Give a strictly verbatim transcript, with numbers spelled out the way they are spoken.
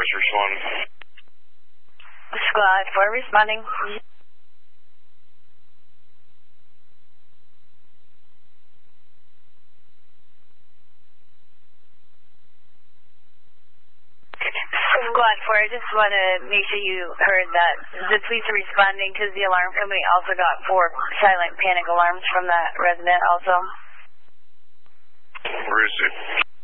is responding. Squad four responding. Squad four, I just want to make sure you heard that the police are responding because the alarm company also got four silent panic alarms from that resident also. Where is it?